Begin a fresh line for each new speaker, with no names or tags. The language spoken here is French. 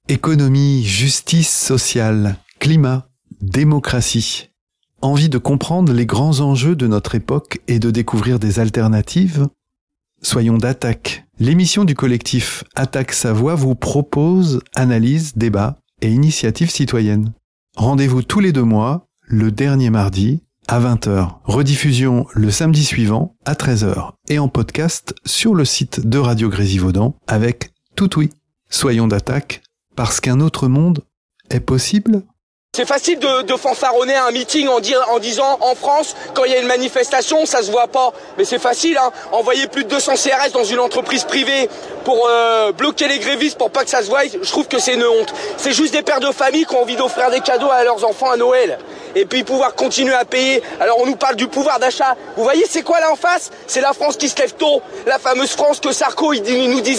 Économie, justice sociale, climat, démocratie. Envie de comprendre les grands enjeux de notre époque et de découvrir des alternatives ? Soyons d'Attaque. L'émission du collectif Attaque sa voix vous propose analyse, débat et initiatives citoyennes. Rendez-vous tous les 2 mois, le dernier mardi, à 20h. Rediffusion le samedi suivant, à 13h. Et en podcast sur le site de Radio Grésivaudan avec Toutoui. Soyons d'Attaque, parce qu'un autre monde est possible ?
C'est facile de fanfaronner un meeting en disant en France, quand il y a une manifestation, ça se voit pas. Mais c'est facile, hein. Envoyer plus de 200 CRS dans une entreprise privée pour bloquer les grévistes pour pas que ça se voie, je trouve que c'est une honte. C'est juste des pères de famille qui ont envie d'offrir des cadeaux à leurs enfants à Noël. Et puis pouvoir continuer à payer. Alors on nous parle du pouvoir d'achat. Vous voyez c'est quoi là en face ? C'est la France qui se lève tôt. La fameuse France que Sarko il nous disait.